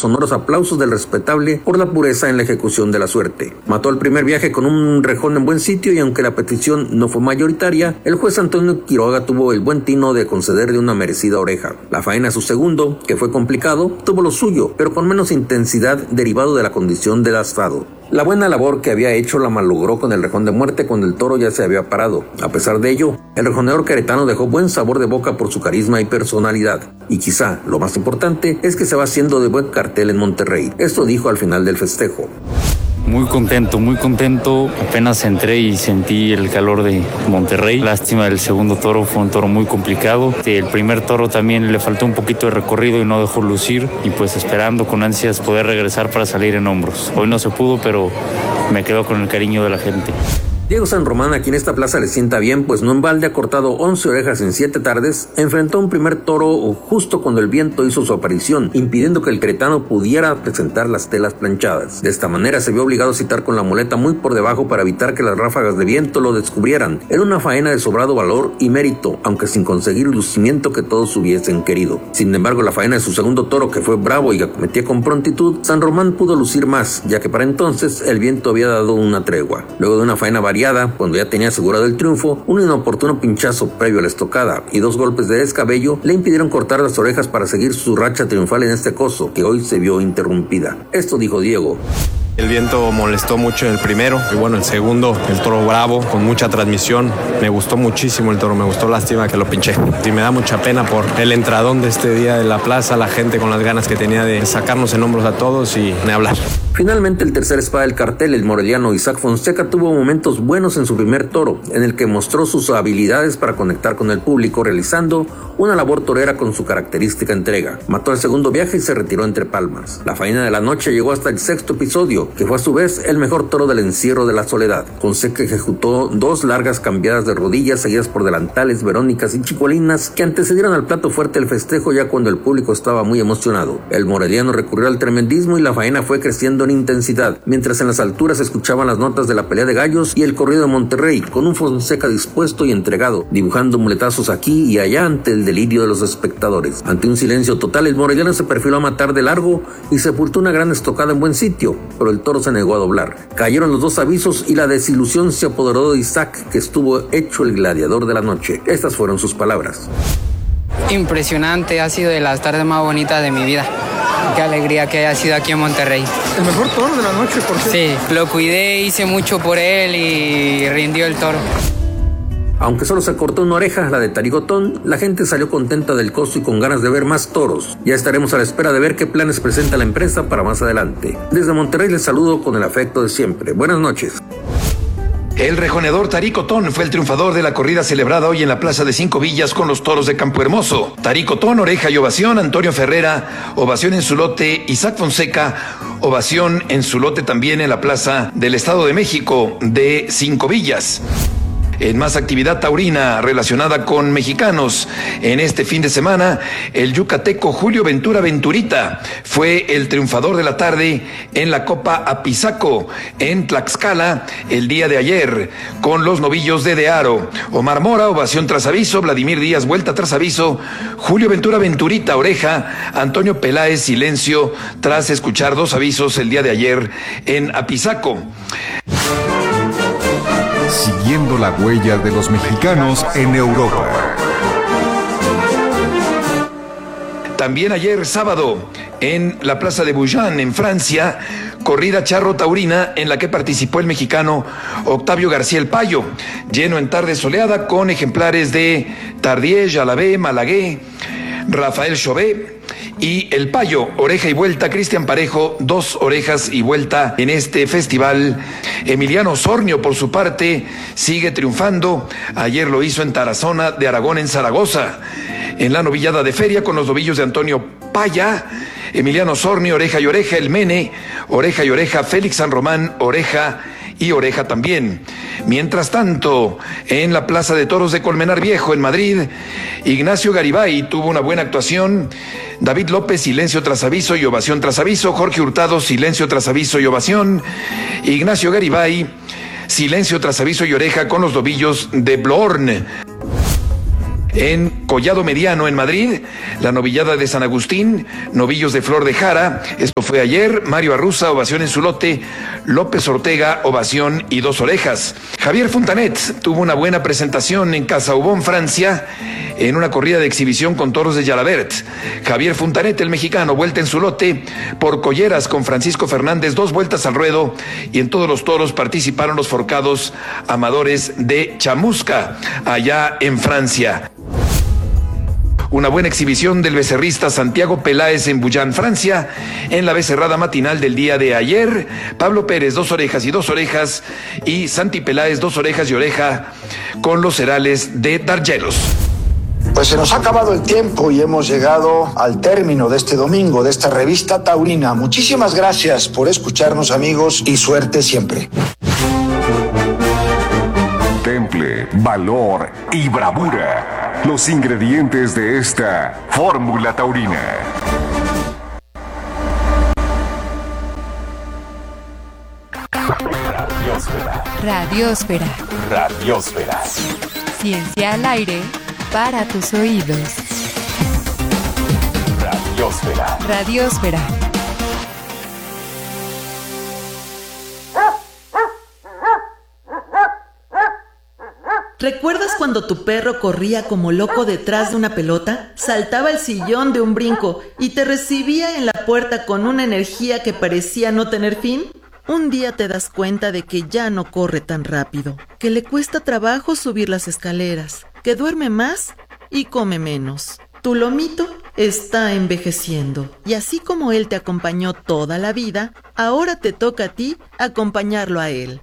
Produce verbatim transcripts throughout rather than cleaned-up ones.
sonoros aplausos del respetable por la pureza en la ejecución de la suerte. Mató el primer viaje con un rejón en buen sitio y aunque la petición no fue mayoritaria, el juez Antonio Quiroga tuvo el buen tino de concederle una merecida oreja. La faena a su segundo, que fue complicado, tuvo lo suyo, pero con menos intensidad derivado de la condición del astado. La buena labor que había hecho la malogró con el rejón de muerte cuando el toro ya se había parado. A pesar de ello, el rejoneador queretano dejó buen sabor de boca por su carisma y personalidad. Y quizá lo más importante es que se va haciendo de buen cartel en Monterrey. Esto dijo al final del festejo. Muy contento, muy contento. Apenas entré y sentí el calor de Monterrey. Lástima, el segundo toro fue un toro muy complicado. El primer toro también le faltó un poquito de recorrido y no dejó lucir. Y pues esperando con ansias poder regresar para salir en hombros. Hoy no se pudo, pero me quedo con el cariño de la gente. Diego San Román, a quien esta plaza le sienta bien, pues no en balde ha cortado once orejas en siete tardes, enfrentó un primer toro justo cuando el viento hizo su aparición, impidiendo que el queretano pudiera presentar las telas planchadas. De esta manera se vio obligado a citar con la muleta muy por debajo para evitar que las ráfagas de viento lo descubrieran. Era una faena de sobrado valor y mérito, aunque sin conseguir el lucimiento que todos hubiesen querido. Sin embargo, la faena de su segundo toro, que fue bravo y acometía con prontitud, San Román pudo lucir más, ya que para entonces el viento había dado una tregua. Luego de una faena variada, cuando ya tenía asegurado el triunfo, un inoportuno pinchazo previo a la estocada y dos golpes de descabello le impidieron cortar las orejas para seguir su racha triunfal en este coso, que hoy se vio interrumpida. Esto dijo Diego. El viento molestó mucho en el primero y bueno, el segundo, el toro bravo, con mucha transmisión. Me gustó muchísimo el toro, me gustó, lástima que lo pinché. Y me da mucha pena por el entradón de este día de la plaza, la gente con las ganas que tenía de sacarnos en hombros a todos y de hablar. Finalmente, el tercer espada del cartel, el moreliano Isaac Fonseca, tuvo momentos buenos en su primer toro, en el que mostró sus habilidades para conectar con el público, realizando una labor torera con su característica entrega. Mató el segundo viaje y se retiró entre palmas. La faena de la noche llegó hasta el sexto episodio, que fue a su vez el mejor toro del encierro de la soledad. Fonseca ejecutó dos largas cambiadas de rodillas seguidas por delantales, verónicas y chicolinas que antecedieron al plato fuerte del festejo ya cuando el público estaba muy emocionado. El moreliano recurrió al tremendismo y la faena fue creciendo en intensidad, mientras en las alturas se escuchaban las notas de la pelea de gallos y el corrido de Monterrey, con un Fonseca dispuesto y entregado, dibujando muletazos aquí y allá ante el delirio de los espectadores. Ante un silencio total, el moreliano se perfiló a matar de largo y sepultó una gran estocada en buen sitio, pero el toro se negó a doblar. Cayeron los dos avisos y la desilusión se apoderó de Isaac, que estuvo hecho el gladiador de la noche. Estas fueron sus palabras. Impresionante, ha sido de las tardes más bonitas de mi vida. Qué alegría que haya sido aquí en Monterrey. ¿El mejor toro de la noche, por qué? Sí, lo cuidé, hice mucho por él y rindió el toro. Aunque solo se cortó una oreja, la de Tarigotón, la gente salió contenta del costo y con ganas de ver más toros. Ya estaremos a la espera de ver qué planes presenta la empresa para más adelante. Desde Monterrey les saludo con el afecto de siempre. Buenas noches. El rejoneador Taricotón fue el triunfador de la corrida celebrada hoy en la Plaza de Cinco Villas con los toros de Campo Hermoso. Taricotón, oreja y ovación. Antonio Ferrera, ovación en su lote. Isaac Fonseca, ovación en su lote también en la Plaza del Estado de México de Cinco Villas. En más actividad taurina relacionada con mexicanos, en este fin de semana, el yucateco Julio Ventura Venturita fue el triunfador de la tarde en la Copa Apizaco, en Tlaxcala, el día de ayer, con los novillos de Dearo. Omar Mora, ovación tras aviso. Vladimir Díaz, vuelta tras aviso. Julio Ventura Venturita, oreja. Antonio Peláez, silencio, tras escuchar dos avisos el día de ayer en Apizaco. Siguiendo la huella de los mexicanos en Europa. También ayer sábado, en la Plaza de Bouillon, en Francia, corrida charro taurina en la que participó el mexicano Octavio García el Payo, lleno en tarde soleada con ejemplares de Tardier, Jalabé, Malagué, Rafael Chauvet y el Payo, oreja y vuelta. Cristian Parejo, dos orejas y vuelta en este festival. Emiliano Osornio, por su parte, sigue triunfando. Ayer lo hizo en Tarazona de Aragón, en Zaragoza. En la novillada de feria con los novillos de Antonio Paya, Emiliano Osornio, oreja y oreja. El Mene, oreja y oreja. Félix San Román, oreja y oreja también. Mientras tanto, en la Plaza de Toros de Colmenar Viejo, en Madrid, Ignacio Garibay tuvo una buena actuación. David López, silencio tras aviso y ovación tras aviso. Jorge Hurtado, silencio tras aviso y ovación. Ignacio Garibay, silencio tras aviso y oreja con los novillos de Blorn. En Collado Mediano, en Madrid, la novillada de San Agustín, novillos de Flor de Jara, esto fue ayer. Mario Arruza, ovación en su lote. López Ortega, ovación y dos orejas. Javier Fontanet tuvo una buena presentación en Casaubon, Francia, en una corrida de exhibición con toros de Jalabert. Javier Fontanet, el mexicano, vuelta en su lote por Colleras con Francisco Fernández, dos vueltas al ruedo, y en todos los toros participaron los forcados amadores de Chamusca, allá en Francia. Una buena exhibición del becerrista Santiago Peláez en Bouillán, Francia, en la becerrada matinal del día de ayer. Pablo Pérez, dos orejas y dos orejas, y Santi Peláez, dos orejas y oreja, con los herales de Dargelos. Pues se nos ha acabado el tiempo y hemos llegado al término de este domingo, de esta revista taurina. Muchísimas gracias por escucharnos, amigos, y suerte siempre. Temple, valor y bravura. Los ingredientes de esta fórmula taurina. Radiósfera. Radiósfera. Radiósfera. Ciencia al aire para tus oídos. Radiósfera. Radiósfera. ¿Recuerdas cuando tu perro corría como loco detrás de una pelota? Saltaba el sillón de un brinco y te recibía en la puerta con una energía que parecía no tener fin. Un día te das cuenta de que ya no corre tan rápido, que le cuesta trabajo subir las escaleras, que duerme más y come menos. Tu lomito está envejeciendo y así como él te acompañó toda la vida, ahora te toca a ti acompañarlo a él.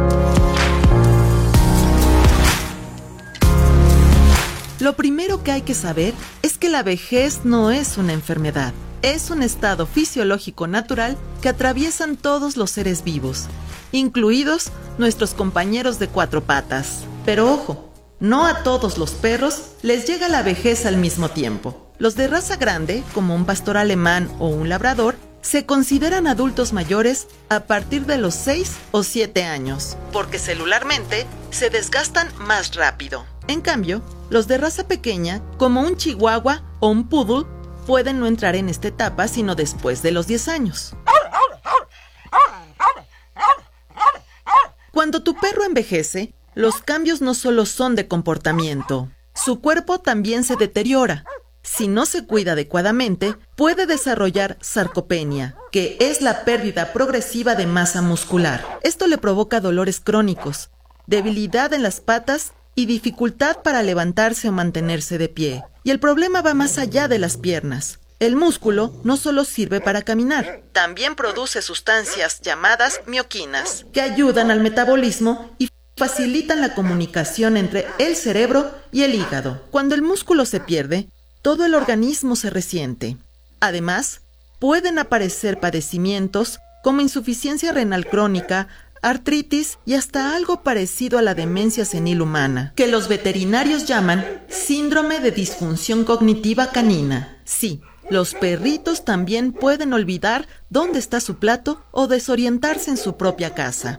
Lo primero que hay que saber es que la vejez no es una enfermedad, es un estado fisiológico natural que atraviesan todos los seres vivos, incluidos nuestros compañeros de cuatro patas. Pero ojo, no a todos los perros les llega la vejez al mismo tiempo. Los de raza grande, como un pastor alemán o un labrador, se consideran adultos mayores a partir de los seis o siete años, porque celularmente se desgastan más rápido. En cambio, los de raza pequeña, como un chihuahua o un poodle, pueden no entrar en esta etapa sino después de los diez años. Cuando tu perro envejece, los cambios no solo son de comportamiento, su cuerpo también se deteriora. Si no se cuida adecuadamente, puede desarrollar sarcopenia, que es la pérdida progresiva de masa muscular. Esto le provoca dolores crónicos, debilidad en las patas y dificultad para levantarse o mantenerse de pie. Y el problema va más allá de las piernas. El músculo no solo sirve para caminar, también produce sustancias llamadas mioquinas, que ayudan al metabolismo y facilitan la comunicación entre el cerebro y el hígado. Cuando el músculo se pierde, todo el organismo se resiente. Además, pueden aparecer padecimientos como insuficiencia renal crónica, artritis y hasta algo parecido a la demencia senil humana, que los veterinarios llaman síndrome de disfunción cognitiva canina. Sí, los perritos también pueden olvidar dónde está su plato o desorientarse en su propia casa.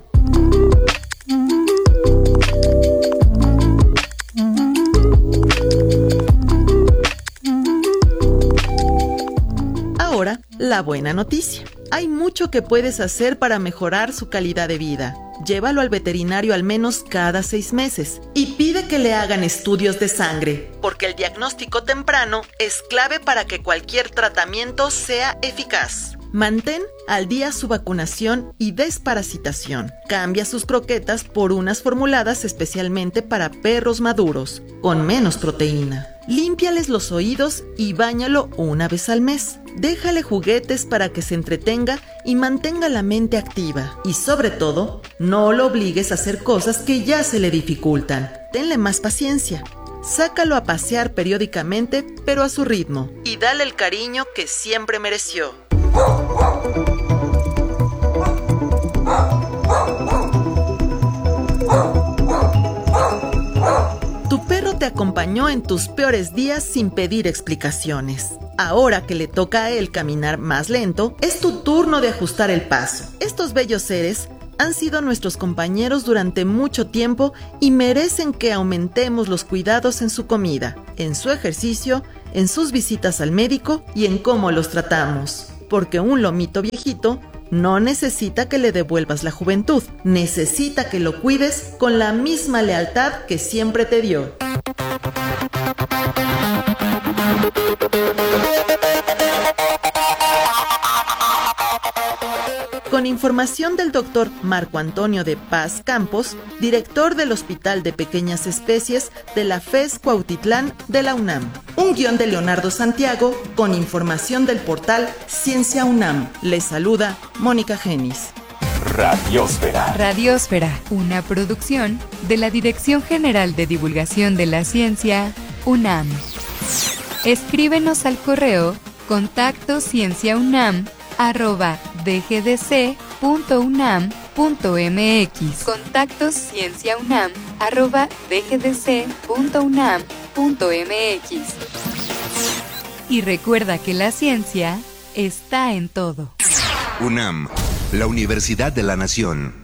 Ahora, la buena noticia. Hay mucho que puedes hacer para mejorar su calidad de vida. Llévalo al veterinario al menos cada seis meses y pide que le hagan estudios de sangre, porque el diagnóstico temprano es clave para que cualquier tratamiento sea eficaz. Mantén al día su vacunación y desparasitación. Cambia sus croquetas por unas formuladas especialmente para perros maduros, con menos proteína. Límpiales los oídos y báñalo una vez al mes. Déjale juguetes para que se entretenga y mantenga la mente activa. Y sobre todo, no lo obligues a hacer cosas que ya se le dificultan. Tenle más paciencia. Sácalo a pasear periódicamente, pero a su ritmo. Y dale el cariño que siempre mereció. Tu perro te acompañó en tus peores días sin pedir explicaciones. Ahora que le toca a él caminar más lento, es tu turno de ajustar el paso. Estos bellos seres han sido nuestros compañeros durante mucho tiempo y merecen que aumentemos los cuidados en su comida, en su ejercicio, en sus visitas al médico y en cómo los tratamos. Porque un lomito viejito no necesita que le devuelvas la juventud, necesita que lo cuides con la misma lealtad que siempre te dio. Con información del doctor Marco Antonio de Paz Campos, director del Hospital de Pequeñas Especies de la FES Cuautitlán de la UNAM. Un guión de Leonardo Santiago con información del portal Ciencia UNAM. Les saluda Mónica Genis. Radiósfera. Radiósfera, una producción de la Dirección General de Divulgación de la Ciencia, UNAM. Escríbenos al correo contacto cienciaunam arroba dgdc punto unam punto mx. Contactos cienciaunam arroba dgdc punto unam punto mx. Y recuerda que la ciencia está en todo. UNAM, la Universidad de la Nación.